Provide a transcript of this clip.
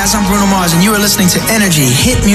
I'm Bruno Mars, and you are listening to Energy Hit Music.